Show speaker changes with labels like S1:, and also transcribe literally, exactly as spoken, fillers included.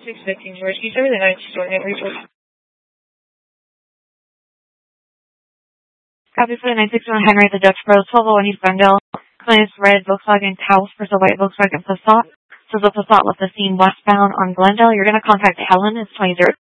S1: Expecting to rescue service, the nine two one report.
S2: Copy for the nine six one Henry, the Dutch Bros, twelve oh one East Glendale. Client's red Volkswagen Taos versus white Volkswagen Passat. So the Passat left the scene westbound on Glendale. You're going to contact Helen. It's twenty zero.